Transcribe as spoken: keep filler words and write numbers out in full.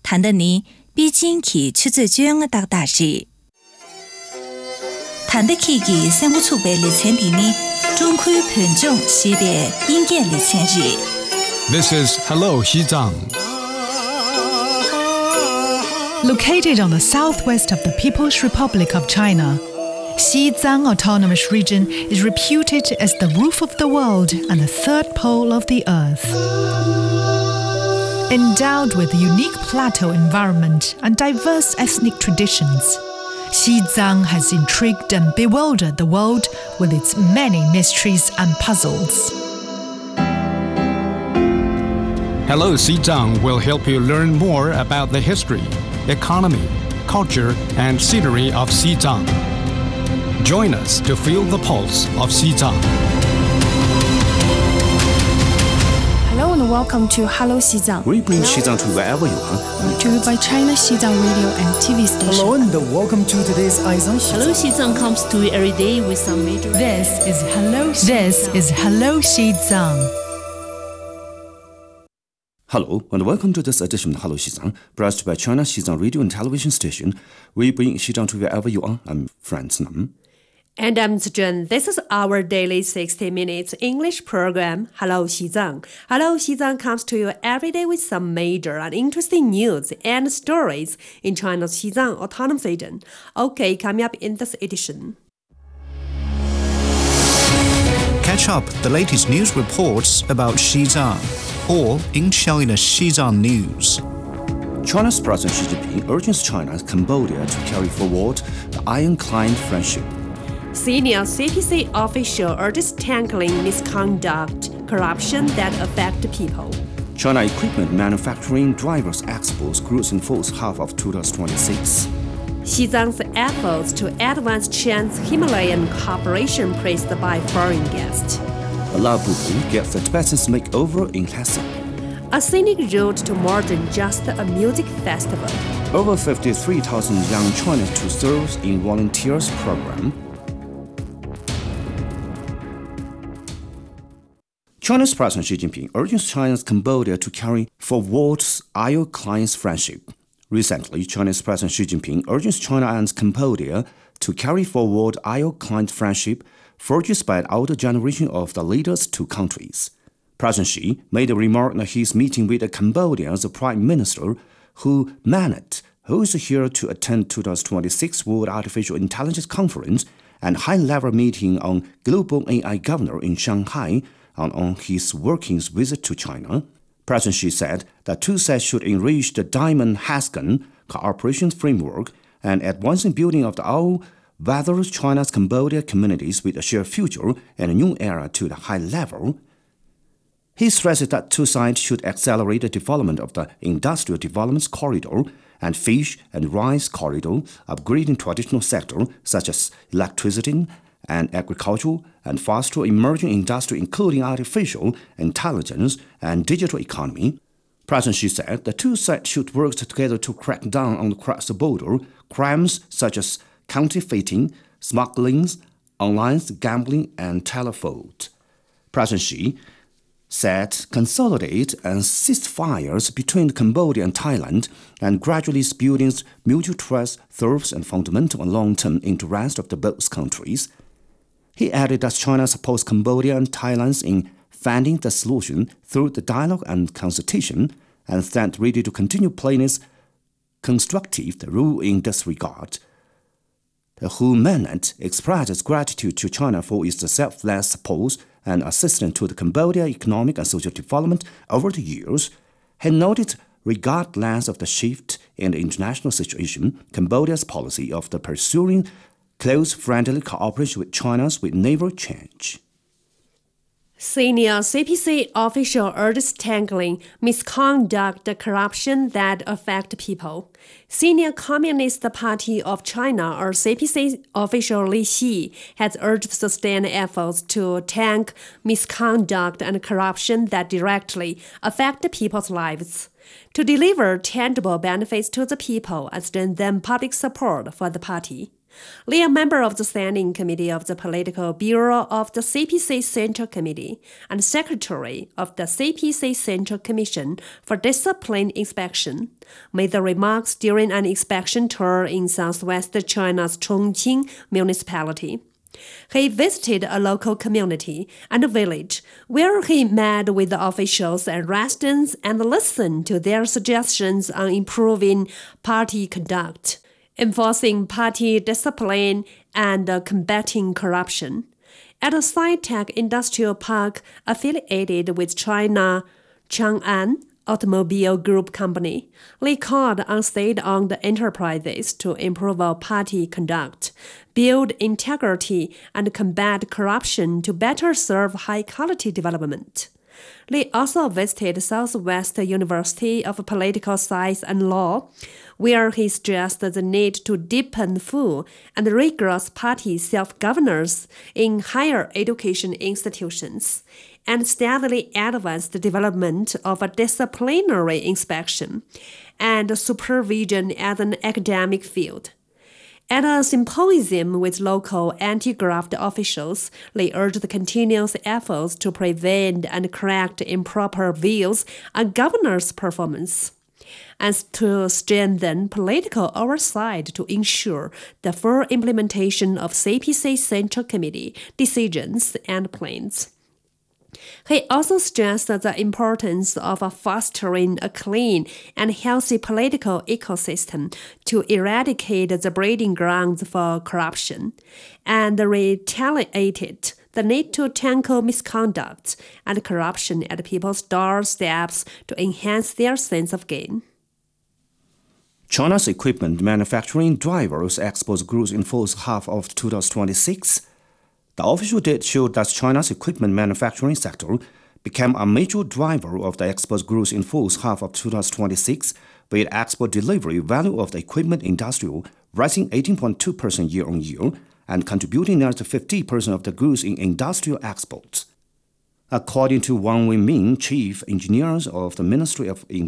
谈的呢比近期出最重要的大事。谈的起嘅生活储备里程地呢，中区盘中西北应该里程日。 This is Hello Xizang. Located on the southwest of the People's Republic of China, Xizang Autonomous Region is reputed as the roof of the world and the third pole of the earth. Endowed with a unique plateau environment and diverse ethnic traditions, Xizang has intrigued and bewildered the world with its many mysteries and puzzles. Hello Xizang will help you learn more about the history, economy, culture, and scenery of Xizang. Join us to feel the pulse of Xizang. Hello and welcome to Hello Xizang. We bring Xizang to wherever you are. Brought to you by China Xizang Radio and T V station. Hello and welcome to today's Aizang Xizang. Hello Xizang comes to you every day with some major... This is Hello Xizang. This is Hello Xizang. Hello and welcome to this edition of Hello Xizang, brought to you by China Xizang Radio and Television Station. We bring Xizang to wherever you are. I'm Franz Nam. And I'm Zhen. This is our daily sixty minutes English program, Hello Xizang. Hello Xizang comes to you every day with some major and interesting news and stories in China's Xizang Autonomous Region. Okay, coming up in this edition. Catch up the latest news reports about Xizang, all in China Xizang News. China's President Xi Jinping urges China and Cambodia to carry forward the iron-client friendship. Senior C P C official urges tackling misconduct, corruption that affect people. China equipment manufacturing drivers exports grows in first half of twenty twenty-six. Xizang's efforts to advance Trans-Himalayan cooperation praised by foreign guests. A Labubu gets the Tibetan's makeover in Lhasa. A scenic route to more than just a music festival. Over fifty-three thousand young Chinese to serve in volunteers program. China's President Xi Jinping urges China and Cambodia to carry forward iron-client friendship. Recently, Chinese President Xi Jinping urges China and Cambodia to carry forward iron-client friendship forged by the older generation of the leaders two countries. President Xi made a remark at his meeting with the Cambodian's Prime Minister, Hu Manet, who is here to attend twenty twenty-six World Artificial Intelligence Conference and high-level meeting on global A I governor in Shanghai, and on his working visit to China. President Xi said that two sides should enrich the Diamond-Haskin cooperation framework and advance in building of the all-weather China's Cambodia communities with a shared future and a new era to the high level. He stressed that two sides should accelerate the development of the Industrial Development Corridor and Fish and Rice Corridor, upgrading traditional sectors such as electricity and agriculture, and foster emerging industry including artificial intelligence and digital economy. President Xi said the two sides should work together to crack down on cross-border crimes such as counterfeiting, smuggling, online gambling, and telephone. President Xi said consolidate and ceasefires between Cambodia and Thailand and gradually building mutual trust serves and fundamental and long-term interest of the both countries. He added that China supports Cambodia and Thailand in finding the solution through the dialogue and consultation and stand ready to continue playing its constructive role in this regard. The Hu Manet expressed its gratitude to China for its selfless support and assistance to the Cambodia economic and social development over the years. He noted, regardless of the shift in the international situation, Cambodia's policy of the pursuing close friendly cooperation with China will never change. Senior C P C official urges tackling misconduct, corruption that affect people. Senior Communist Party of China, or C P C official Li Xi, has urged sustained efforts to tackle misconduct and corruption that directly affect people's lives, to deliver tangible benefits to the people and strengthen public support for the party. Lee, a member of the Standing Committee of the Political Bureau of the C P C Central Committee and Secretary of the C P C Central Commission for Discipline Inspection, made the remarks during an inspection tour in southwest China's Chongqing municipality. He visited a local community and a village where he met with the officials and residents and listened to their suggestions on improving party conduct, enforcing party discipline, and uh, combating corruption. At a Sci-Tech Industrial Park affiliated with China Chang'an Automobile Group Company, Lee called on state-owned enterprises to improve our party conduct, build integrity, and combat corruption to better serve high-quality development. Lee also visited Southwest University of Political Science and Law, where he stressed the need to deepen full and rigorous party self-governance in higher education institutions, and steadily advanced the development of a disciplinary inspection and supervision as an academic field. At a symposium with local anti-graft officials, they urged the continuous efforts to prevent and correct improper views on governors' performance, and to strengthen political oversight to ensure the full implementation of C P C Central Committee decisions and plans. He also stressed the importance of fostering a clean and healthy political ecosystem to eradicate the breeding grounds for corruption, and reiterated the need to tackle misconduct and corruption at people's doorsteps to enhance their sense of gain. China's equipment manufacturing drivers exports grew in first half of two thousand twenty-six. The official data showed that China's equipment manufacturing sector became a major driver of the export growth in first half of two thousand twenty-six, with export delivery value of the equipment industry rising eighteen point two percent year-on-year and contributing nearly fifty percent of the growth in industrial exports. According to Wang Wenmin, chief engineer of the Ministry of